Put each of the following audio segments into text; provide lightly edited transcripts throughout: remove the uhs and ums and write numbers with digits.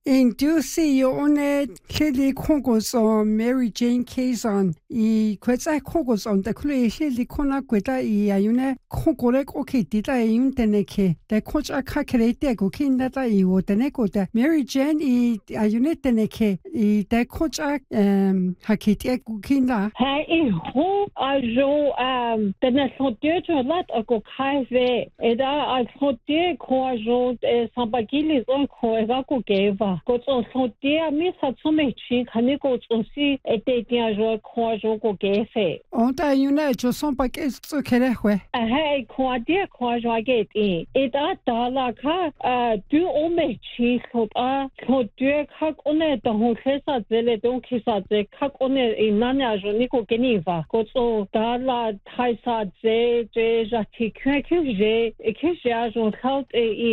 Induce one Lily Kongos on Mary Jane Kazon, Quetza Kongos on the Kule Lily Kona Queta Iune Kongorek Oki Dita Yunteneke, the coach a calculate cooking that I would the Neko, Mary Jane Iune Teneke, the coach a Hakiti Kukinda. Hey, who are you? The national to let a go kaive, and I thought dear Coajo, Sabagilis on Coago gave. Got also dear Miss Hatsumechi, Kaniko to see a dating as well, Coajogo gave. On the unit, your son back is so Kereque. Hey, Quadia Coajo get in. It at Dalaka, do Omechi, so dear Kak on it, the whole Hesa Zele, don't kiss at the Kak on it in Nana Jonico Geneva. Got so Dala Taisa J, Jati Kaki, a Kisha, on health,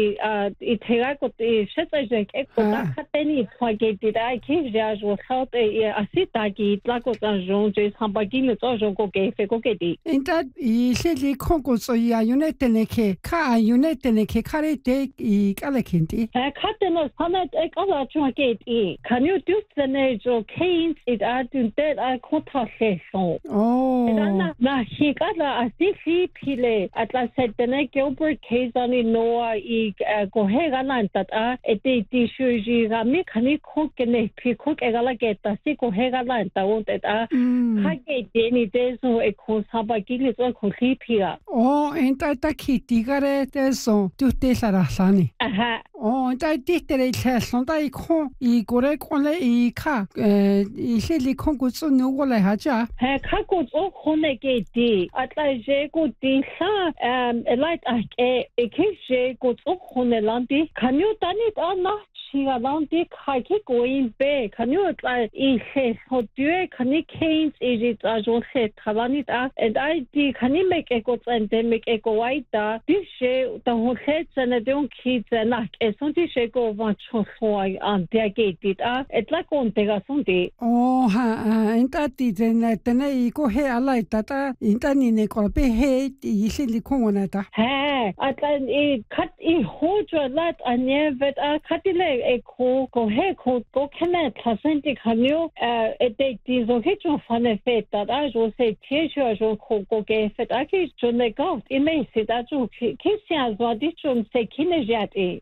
it Terraco, Shetta. Any targeted I keep jazz was held a sitaki, Lacos and Jones, Hambagin, Ojo gave a coquetti. In that, Lily Kongos or Yaneteneke, Ka Uneteneke, carry take Galakinti. Captain Sonnet Ecola Trunkate. Can you do the nage of Canes? It added that I could say so. Oh, now he got a CC Pile at last said the neck Gilbert case on in Noah, Gohegalan that are a day tissue. Mechanic cook and a cook a galageta, Siko Hegalanta, won't it? Hagate any days or a course Habagilis or Cohipia. Oh, and I take Tigare, so 2 days at Asani. Aha. Oh, and I did the test on the icon, Igorek only e car, Lily Kongos no Walla Haja. Kakos or Honegate, at la Jego de Sa, a light a case goes up Honelandi. Can you done it or not? She around the Kaki going back. Can you like it? How do you can you canes? Is it as well said? Tavanita and I did can you make echoes and then make echo white? This share the whole heads and the young kids and like as soon as they go one choice and they get it. It's like on the Sunday. Oh, and that didn't then go here. I like that. In Tanine call be hate, you see the Congonata. Hey, I can cut a whole lot and never cut it. A go ahead, go connect, Placentic Hanu, a date is okay to fun effect that I will say teacher go get it. I can to make out. It may say that you kiss what this one say kinesiati.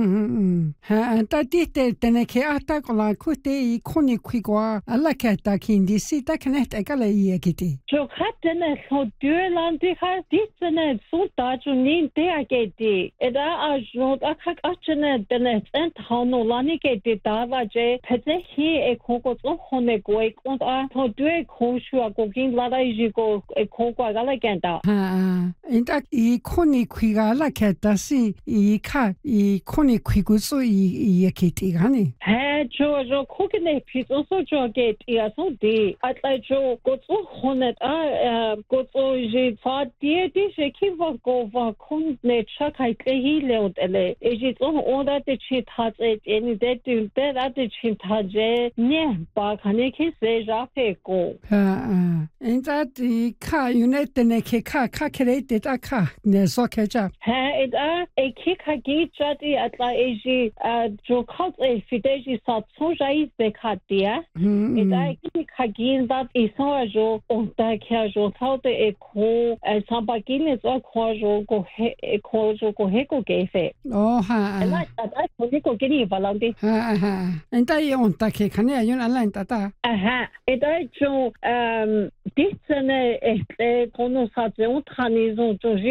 And that did then a attack on could they conic quick. I like attack in the seat. I connect a gallery kitty. So Captain, so dual they have this and so that you need their gate. And I wrote a cack action the next and how no Lani get the Dava J, Pete he a coco of Honegwake on to do a koshu cooking Lada Jigo a coco galaganda. In that e conic quick like at the sea, e car, e conic quick so e kitty, honey. Hey, Joe, cooking a piece also jogate, yes, so day. At like Joe, got so honet, got so je far dear dish, a keep of go for con nature, I say he left a is it all that the cheat has it any day to that at the cheat has near back and he says, go. In that the car, you net the neck car calculated a car, near socket up. Hey, it a kick a gate chatty at la age, Joe cut a fideji sat so is the cat dear. It I kick again that is so a joke on the casual how the echo and some bagines or quajo go a quajo go heko gave it. Oh, and like that, I could go get it valandi. And I own take can I line that. It I Joe, this and a conus has the own